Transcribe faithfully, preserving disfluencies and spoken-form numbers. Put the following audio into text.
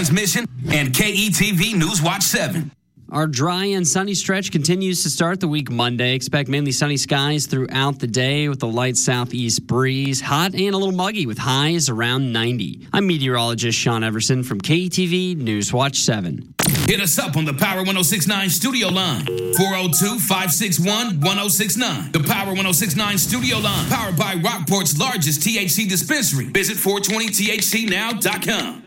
Transmission and K E T V News Watch seven. Our dry and sunny stretch continues to start the week Monday. Expect mainly sunny skies throughout the day with a light southeast breeze. Hot and a little muggy with highs around ninety. I'm meteorologist Sean Everson from K E T V News Watch seven. Hit us up on the Power ten sixty-nine studio line, four oh two, five six one, one oh six nine. The Power ten sixty-nine studio line, powered by Rockport's largest T H C dispensary. Visit four twenty T H C now dot com.